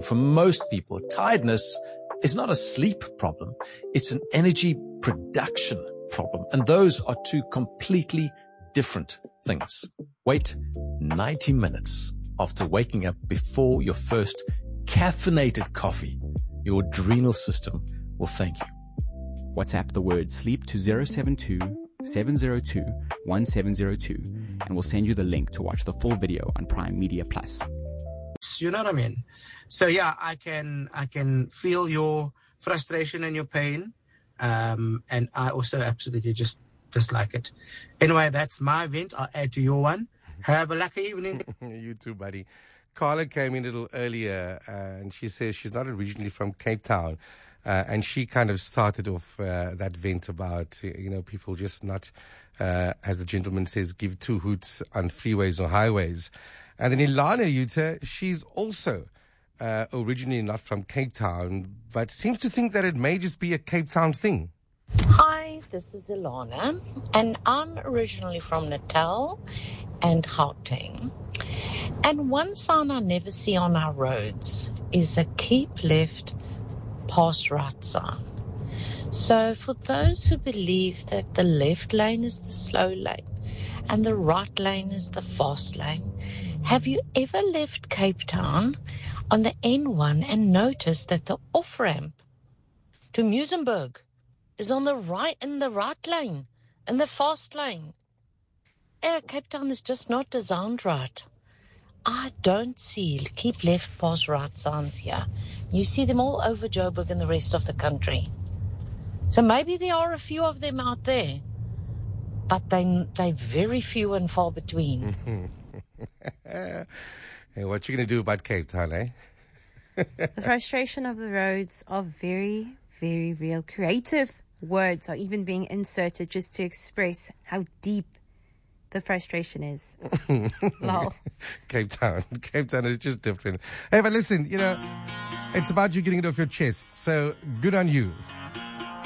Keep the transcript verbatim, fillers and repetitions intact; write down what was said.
For most people, tiredness is not a sleep problem. It's an energy production problem. And those are two completely different things. Wait ninety minutes after waking up before your first caffeinated coffee. Your adrenal system will thank you. WhatsApp the word sleep to zero seven two, seven zero two, one seven zero two and we'll send you the link to watch the full video on Prime Media Plus. You know what I mean? So yeah, I can I can feel your frustration and your pain. Um, and I also absolutely just dislike it. Anyway, that's my vent. I'll add to your one. Have a lucky evening. You too, buddy. Carla came in a little earlier uh, and she says she's not originally from Cape Town. Uh, and she kind of started off uh, that vent about, you know, people just not, uh, as the gentleman says, give two hoots on freeways or highways. And then Ilana Yuta, she's also uh, originally not from Cape Town, but seems to think that it may just be a Cape Town thing. Hi, this is Ilana, and I'm originally from Natal and Gauteng. And one sign I never see on our roads is a keep left, pass right sign. So for those who believe that the left lane is the slow lane and the right lane is the fast lane, have you ever left Cape Town on the N one and noticed that the off-ramp to Muizenberg is on the right, in the right lane, in the fast lane? Uh, Cape Town is just not designed right. I don't see keep left, pass right signs here. You see them all over Joburg and the rest of the country. So maybe there are a few of them out there, but they, they're very few and far between. Hey, what you going to do about Cape Town, eh? The frustration of the roads are very, very real. Creative words are even being inserted just to express how deep the frustration is. Lol. Cape Town. Cape Town is just different. Hey, but listen, you know, it's about you getting it off your chest. So good on you.